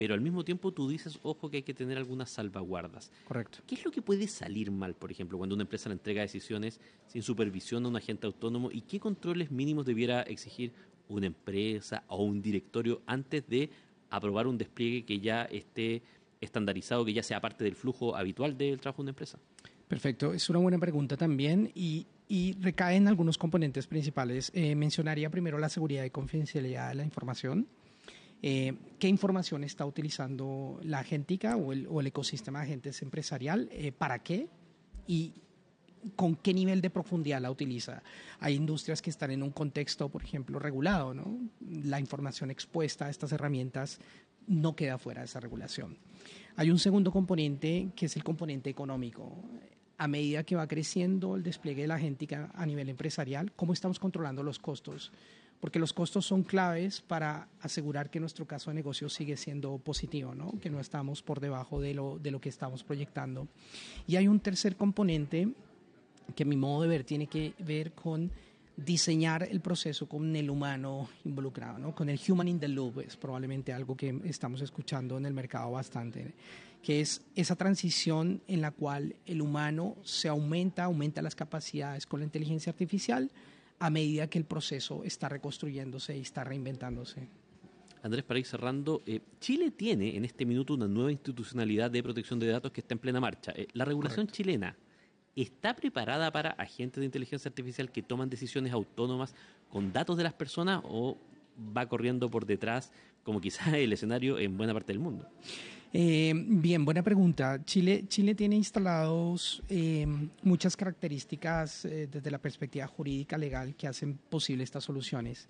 pero al mismo tiempo tú dices, ojo, que hay que tener algunas salvaguardas. Correcto. ¿Qué es lo que puede salir mal, por ejemplo, cuando una empresa le entrega decisiones sin supervisión a un agente autónomo y qué controles mínimos debiera exigir una empresa o un directorio antes de aprobar un despliegue que ya esté estandarizado, que ya sea parte del flujo habitual del trabajo de una empresa? Perfecto, es una buena pregunta también y recae en algunos componentes principales. Mencionaría primero la seguridad y confidencialidad de la información. ¿Qué información está utilizando la agéntica o el ecosistema de agentes empresarial? ¿Para qué? Y con qué nivel de profundidad la utiliza. Hay industrias que están en un contexto, por ejemplo, regulado, ¿no? La información expuesta a estas herramientas no queda fuera de esa regulación. Hay un segundo componente que es el componente económico. A medida que va creciendo el despliegue de la agéntica a nivel empresarial, ¿cómo estamos controlando los costos? Porque los costos son claves para asegurar que nuestro caso de negocio sigue siendo positivo, ¿no? Que no estamos por debajo de lo que estamos proyectando. Y hay un tercer componente que a mi modo de ver tiene que ver con diseñar el proceso con el humano involucrado, ¿no? Con el human in the loop, es probablemente algo que estamos escuchando en el mercado bastante, que es esa transición en la cual el humano se aumenta las capacidades con la inteligencia artificial a medida que el proceso está reconstruyéndose y está reinventándose. Andrés, para ir cerrando, Chile tiene en este minuto una nueva institucionalidad de protección de datos que está en plena marcha. La regulación Correcto. chilena ¿está preparada para agentes de inteligencia artificial que toman decisiones autónomas con datos de las personas o va corriendo por detrás, como quizás el escenario en buena parte del mundo? Bien, buena pregunta. Chile tiene instalados muchas características desde la perspectiva jurídica legal que hacen posible estas soluciones.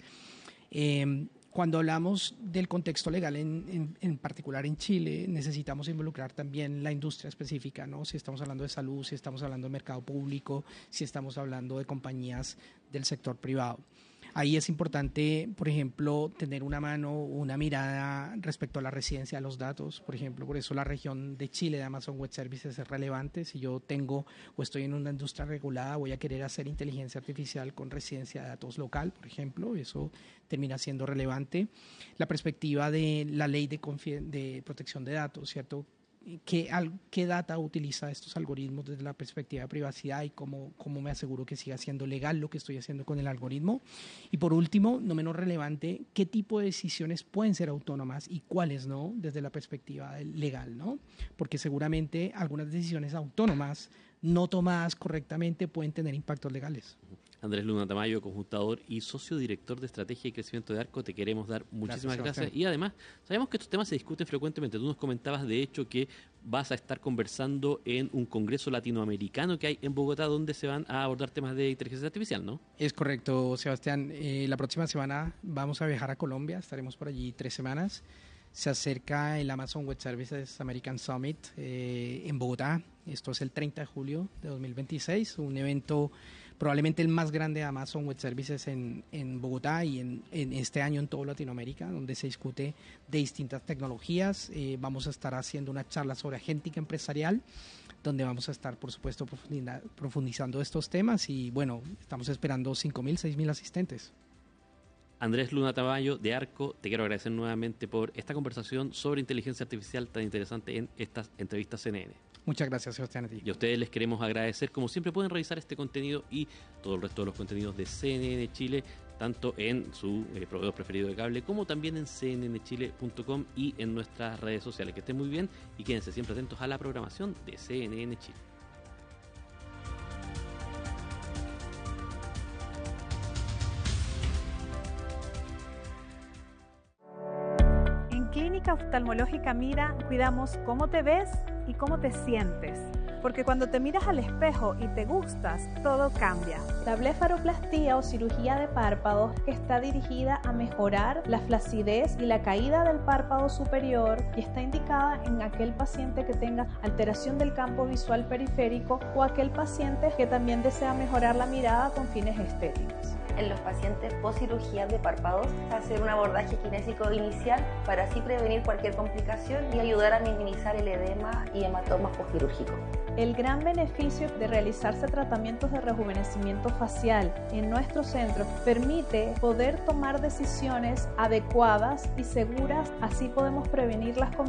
Cuando hablamos del contexto legal en particular en Chile, necesitamos involucrar también la industria específica, ¿no? Si estamos hablando de salud, si estamos hablando de mercado público, si estamos hablando de compañías del sector privado. Ahí es importante, por ejemplo, tener una mano, una mirada respecto a la residencia de los datos. Por ejemplo, por eso la región de Chile de Amazon Web Services es relevante. Si yo tengo o estoy en una industria regulada, voy a querer hacer inteligencia artificial con residencia de datos local, por ejemplo. Eso termina siendo relevante. La perspectiva de la ley de protección de datos, ¿cierto? ¿Qué data utiliza estos algoritmos desde la perspectiva de privacidad y cómo me aseguro que siga siendo legal lo que estoy haciendo con el algoritmo? Y por último, no menos relevante, ¿qué tipo de decisiones pueden ser autónomas y cuáles no desde la perspectiva legal, ¿no? Porque seguramente algunas decisiones autónomas no tomadas correctamente pueden tener impactos legales. Andrés Luna Tamayo, conjuntador y socio director de Estrategia y Crecimiento de ARCO, te queremos dar muchísimas gracias. Y además, sabemos que estos temas se discuten frecuentemente. Tú nos comentabas, de hecho, que vas a estar conversando en un congreso latinoamericano que hay en Bogotá donde se van a abordar temas de inteligencia artificial, ¿no? Es correcto, Sebastián. La próxima semana vamos a viajar a Colombia, estaremos por allí 3 semanas. Se acerca el Amazon Web Services American Summit en Bogotá. Esto es el 30 de julio de 2026, un evento probablemente el más grande de Amazon Web Services en Bogotá y en este año en toda Latinoamérica, donde se discute de distintas tecnologías. Vamos a estar haciendo una charla sobre agéntica empresarial, donde vamos a estar, por supuesto, profundizando estos temas y, bueno, estamos esperando 5.000, 6.000 asistentes. Andrés Luna Tamayo de ARCO, te quiero agradecer nuevamente por esta conversación sobre inteligencia artificial tan interesante en estas entrevistas CNN. Muchas gracias, Sebastián, a ti. Y a ustedes les queremos agradecer. Como siempre, pueden revisar este contenido y todo el resto de los contenidos de CNN Chile, tanto en su proveedor preferido de cable como también en cnnchile.com y en nuestras redes sociales. Que estén muy bien y quédense siempre atentos a la programación de CNN Chile. Clínica Oftalmológica Mira, cuidamos cómo te ves y cómo te sientes. Porque cuando te miras al espejo y te gustas, todo cambia. La blefaroplastía o cirugía de párpados está dirigida a mejorar la flacidez y la caída del párpado superior y está indicada en aquel paciente que tenga alteración del campo visual periférico o aquel paciente que también desea mejorar la mirada con fines estéticos. En los pacientes post cirugía de párpados, hacer un abordaje kinésico inicial para así prevenir cualquier complicación y ayudar a minimizar el edema y hematomas postquirúrgicos. El gran beneficio de realizarse tratamientos de rejuvenecimiento facial en nuestro centro permite poder tomar decisiones adecuadas y seguras, así podemos prevenir las complicaciones